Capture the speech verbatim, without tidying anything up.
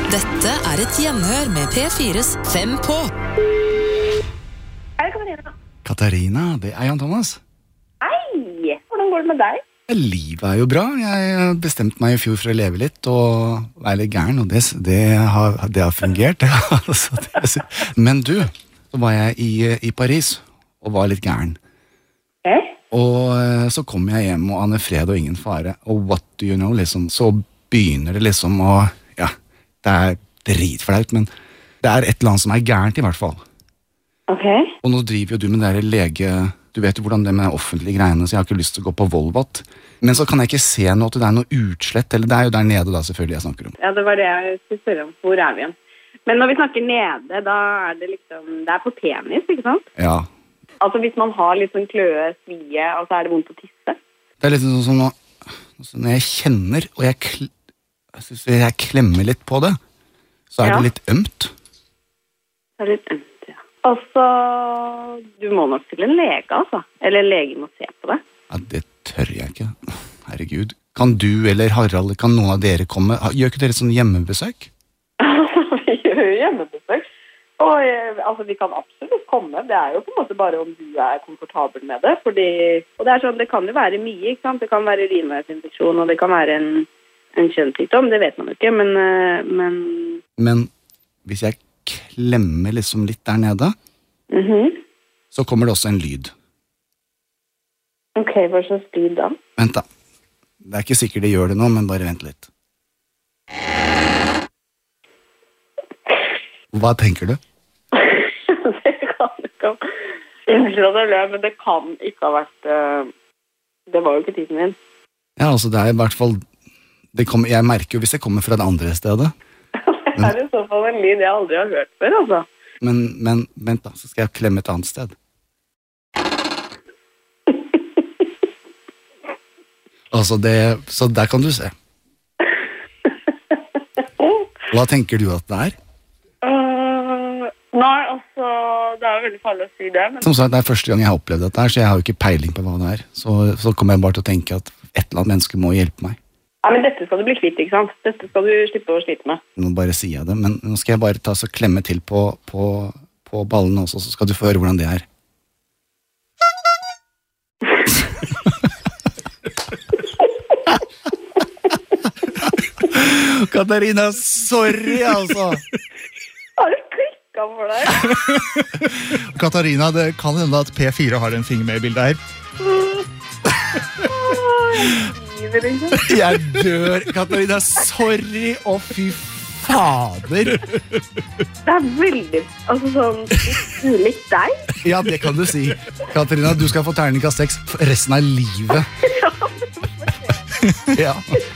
Dette er et gjenhør med P fires Fem på. Hei, Katarina. Katarina, det er Jan Thomas. Hei, hvordan går det med deg? Livet er jo bra. Jeg bestemte meg i fjor for å leve litt og være litt gæren, og det, det, har, det har fungert. Men du, så var jeg i, i Paris og var litt gæren. Okay. Og så kom jeg hjem og ane fred og ingen fare. Og what do you know, liksom, så begynner det liksom å, ja, det er dritflaut, men det er et eller annet som er gærent i hvert fall. Ok. Og nå driver jo du med det der lege, du vet jo hvordan det med offentlige greiene, så jeg har ikke lyst til å gå på Volvat. Men så kan jeg ikke se noe til det er noe utslett, eller det er jo der nede da selvfølgelig jeg snakker om. Ja, det var det jeg skulle spørre om. Hvor er vi igjen? Men når vi snakker nede, da er det liksom, det er på penis, ikke sant? Ja. Altså hvis man har litt sånn kløe, svie, og så er det vondt å tisse. Det er litt sånn som når, når jeg kjenner, og jeg, kl jeg, synes jeg klemmer litt på det, så er Ja. det litt ømt. Det er litt ømt, ja. Og så, du må nok til en lege, altså. Eller legen må se på det. Ja, det tør jeg ikke. Herregud. Kan du eller Harald, kan noen av dere komme? Gjør ikke dere sånn hjemmebesøk? Vi gjør jo hjemmebesøk. Og eh, altså, vi kan absolutt komme. Det er jo på en måte bare om du er komfortabel med det. Fordi, og det er sånn, det kan jo være mye, ikke sant? Det kan være urinveisinfeksjon, og det kan være en, en kjønnssykdom. Det vet man jo ikke, men... eh, Men, Men hvis jeg klemmer liksom litt der nede, mhm. så kommer det også en lyd. Ok, hva slags lyd da? Vent da. Det er ikke sikkert det gjør det nå, men bare vent litt. Hva tenker du? Det kan ikke ha... Unnskyld at jeg løy, men det kan ikke ha vært... eh, Det var jo ikke tiden min. Ja, altså det er i hvert fall det kommer, jeg merker jo hvis det kommer fra det andre stedet. Det er i så fall en lyd jeg aldri har hørt før, altså. Men, men vent da, så skal jeg klemme et annet sted. Altså det, så der kan du se. Hva tenker du at det er? Uh, nei, altså, det er veldig farlig å si det, men... Som sagt, det er første gang jeg har opplevd dette her, så jeg har jo ikke peiling på hva det er. Så, så kommer jeg bare til å tenke at et eller annet menneske må hjelpe meg. Ja, men dette skal du bli kvitt, ikke sant? Dette skal du slippe å slite med. Nå bare sier jeg det, men nå skal jeg bare ta så klemme til på, på, på ballene også, så skal du få høre hvordan det er. Katarina, sorry altså. Har du klikket for deg? Katarina, det kan hende at P fire har en finger med i bildet her. Jeg dør, Katarina, sorry, og fy fader. Det er veldig, altså sånn, ulikt deg. Ja, det kan du si. Katarina, du skal få terningkast seks for resten av livet. Ja.